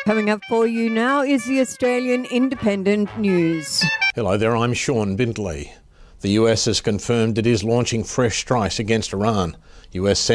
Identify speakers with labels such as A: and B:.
A: Coming up for you now is the Australian Independent News.
B: Hello there, I'm Sean Bindley. The US has confirmed it is launching fresh strikes against Iran. US